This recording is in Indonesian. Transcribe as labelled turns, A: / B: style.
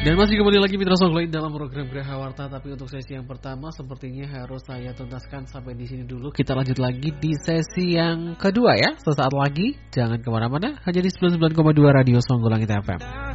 A: Dan masih kembali lagi Mitra Songloin dalam program Graha Warta. Tapi untuk sesi yang pertama sepertinya harus saya tuntaskan sampai di sini dulu. Kita lanjut lagi di sesi yang kedua ya. Sesaat lagi, jangan kemana-mana. Hanya di 99,2 Radio Songgolangit FM.